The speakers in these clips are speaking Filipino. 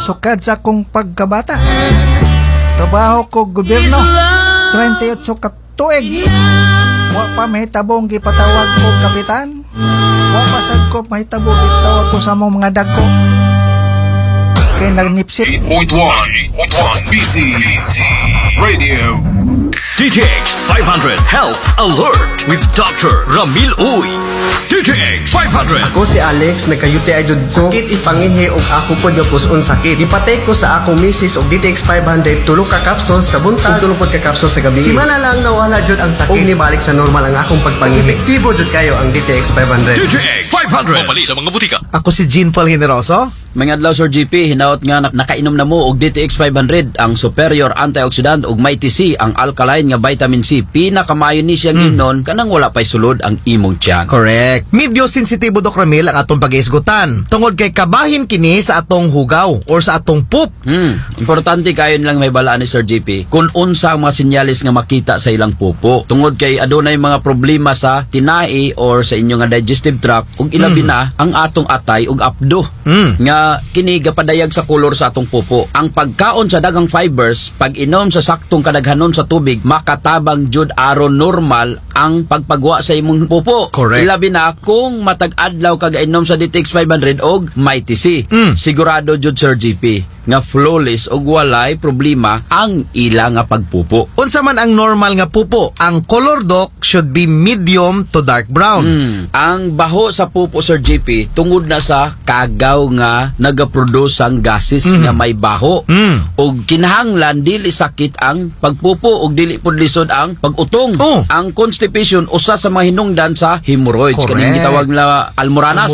sukad sa akong pagkabata. Trabaho ko gobyerno, 38 ka tuig. Wa pa mahitabong gipatawag ko kapitan. Wa pa sad ko mahitabong gipatawag ko sa mga dagko. Kay nagnipsip 8.1 BT Radio. DTX 500 Health Alert with Dr. Ramil Uy. DTX 500. Ako si Alex, nagka-UTI jud ko. Sakit ipangihi og ako pod nga puson sakit. Gipatay ko sa akong misis og DTX 500 tulo ka capsules sa buntag, tulo pod ka capsules sa gabi. Simana lang nawala jud ang sakit. Og nibalik sa normal ang akong pagpangihi. Epektibo jud kayo ang DTX 500. DTX 500. Mapali sa mga butika. Ako si Jean Paul Generoso. Mga adlaw Sir GP, hinaot nga nakainom na mo og DTX 500, ang superior antioxidant ug Mighty C, ang alkaline nga vitamin C. Pinakamayo ni siyang ginon kanang wala pay sulod ang imong tiyan. Correct. Medyo sensitibo Dok Ramil ang atong pag-iisgutan tungod kay kabahin kini sa atong hugaw or sa atong poop. Importante kayo nilang may balaan ni Sir GP kung unsa ang mga sinyalis nga makita sa ilang pupo. Tungod kay adunay mga problema sa tinai or sa inyong nga digestive tract ug ilabi na ang atong atay ug apdo. Nga kini gapadayag sa kolor sa atong pupo. Ang pagkaon sa daghang fibers, pag-inom sa saktong kadaghanon sa tubig, makatabang jud aron normal ang pagpagwa sa imong pupo. Correct. Ilabi na kung matag-adlaw kag inom sa DTX 500 og Mighty C. Sigurado jud Sir GP nga flawless og walay problema ang ilang nga pagpupo. Unsa man ang normal nga pupo, ang color Dok should be medium to dark brown. Ang baho sa pupo Sir GP tungod na sa kagaw nga nagaproduce ang gases nga may baho. Og kinahanglan dili sakit ang pagpupo og dili pud lisod ang pag-utong. Ang constipation usa sa mga hinungdan sa hemorrhoids. Correct. Kaning gitawag na almoranas.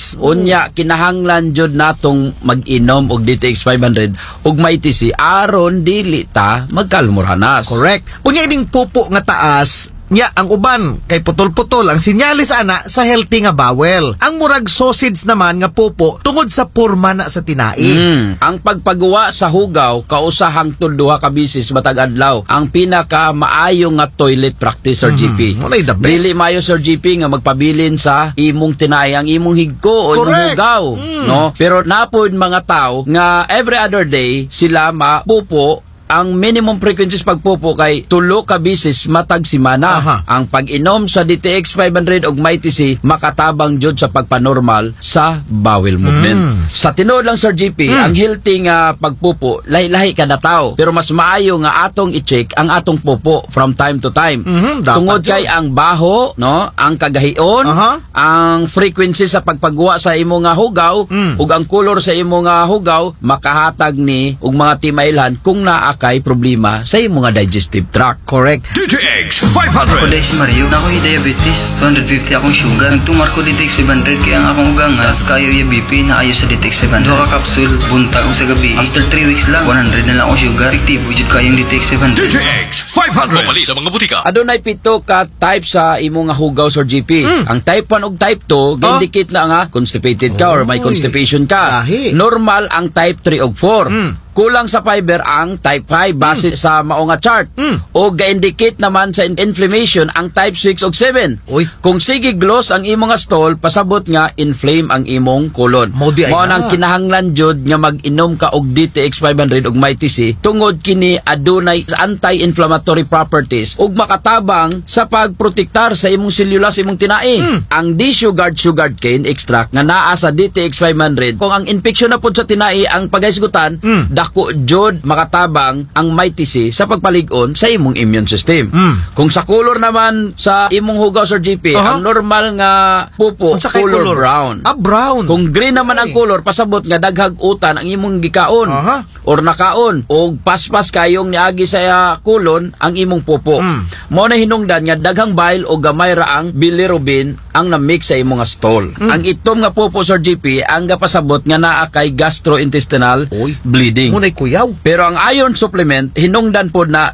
Unya kinahanglan jud natong mag-inom og DTX 500 ug Mighty C aron dili ta magkalmoranas. Correct. Unya ining pupo nga taas, nya ang uban kay putol-putol ang sinyalis ana sa healthy nga bowel. Ang murag sausage naman nga pupo tungod sa porma na sa tinai. Ang pagpagawa sa hugaw kausahang duha ka bisis matag adlaw ang pinaka maayo nga toilet practice Sir GP. Walay the best. Dili maayo Sir GP nga magpabilin sa imong tinai ang imong higko o imong hugaw, no? Pero napod mga tao nga every other day sila mapupo. Ang minimum frequencies pagpupo kay tulo ka bisis matag simana. Ang pag-inom sa DTX 500 og Mighty C makatabang jud sa pagpanormal sa bowel movement. Sa tinuod lang Sir GP, ang healthy nga pagpupo lahi-lahi kada tawo, pero mas maayo nga atong i-check ang atong pupo from time to time. Tungod kay ang baho, no, ang kagahion, ang frequency sa pagpagawa sa imo nga hugaw ug ang color sa imo nga hugaw makahatag ni og mga timailhan kung naa kay problema sa imong mga digestive tract. Correct. DTX 500. Ako dahil si Mario, na ako'y diabetes, 250 akong sugar. Nagtumar ko DTX 500 kaya ang akong ugangas, kayo yung BP na ayos sa DTX 500. Doha ka kapsul, buntag ko sa gabi. After 3 weeks lang, 100 na lang akong sugar. Efektibo jud kayong DTX 500. DTX 500. Mapali sa mga butika. Adunay pito ka type sa imong nga hugaw Sir GP. Ang type 1 ug type 2 indicate na nga constipated ka or may constipation ka. Normal ang type 3 ug 4. Kulang sa fiber ang type 5 base sa mao nga chart. O ga-indicate naman sa inflammation ang type 6 ug 7. Kung sige gloss ang imong nga stool, pasabot nga inflame ang imong colon. Mao nang kinahanglan jud nga mag-inom ka og DTX 500 ug Mighty C tungod kini adunay anti-inflammatory properties ug makatabang sa pagprotektar sa imong selula sa imong tinai. Ang D-sugared cane extract nga naa sa DTX 500, kung ang infection na pud sa tinai ang pagahisgutan, dako jud makatabang ang Mighty C sa pagpalig-on sa imong immune system. Kung sa color naman sa imong hugaw Sir GP, ang normal nga pupo color brown. Brown. Kung green naman ang color, pasabot nga daghag utan ang imong gikaon or nakaon o paspas kayong niagi sa kulon ang imong pupo. Mao na hinungdan nga daghang bile o gamay ra ang bilirubin ang na-mix sa imong nga stool. Ang itom nga pupo Sir GP ang gapasabot nga naa kay gastrointestinal bleeding. Munay kuyaw. Pero ang iron supplement hinungdan pod na sa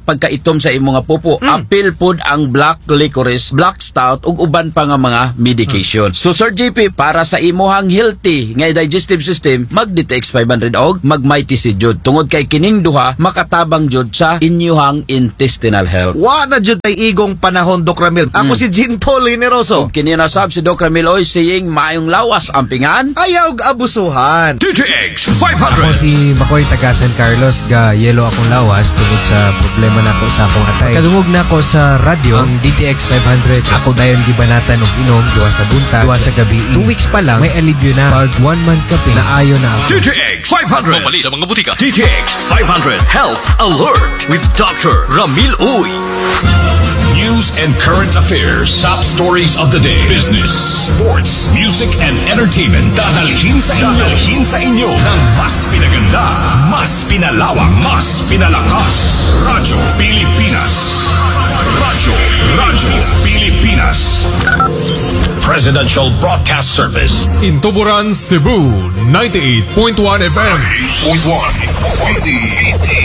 pagkaitom sa imo nga pupo. Apil pod ang black licorice, black stout ug uban pa nga mga medication. So Sir JP, para sa imuhang healthy nga digestive system, mag DTX 500 og mag Mighty Seed jud. Tungod kay kining duha makatabang jud sa inyuhang intestinal health. Wa na jud tay igong panahon, Doc Ramil. Ako si Jean Paul Generoso. Ug kini na sab si Doc Ramil Oy saying maayong lawas ang pingan. Ayaw abusuhan. DTX Ako 500. si Makoy taga San Carlos, ga yelo akong lawas tungod sa problema nako sa akong atay. Kadungog na ako sa radyo ang DTX 500. Ako dayon gibanatan og inom duwa sa buntag, duwa sa gabi. 2 weeks pa lang may alibyo na. Pag 1 month kape na ayo na ako. DTX 500. Mapali sa mga butika. DTX 500 Health Alert with Dr. Ramil Uy. News and current affairs. Top stories of the day. Business, sports, music, and entertainment. Dadalhin sa inyo ng mas pinaganda, mas pinalawak, mas pinalakas. Radyo Pilipinas. Radyo Pilipinas. Presidential Broadcast Service. In Tuburan, Cebu, 98.1 FM. 8.1.